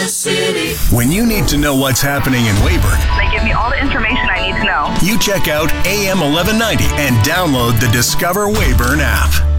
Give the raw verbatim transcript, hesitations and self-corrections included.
the city. When you need to know what's happening in Weyburn, They give me all the information I need to know. you check out A M eleven ninety and download the Discover Weyburn app.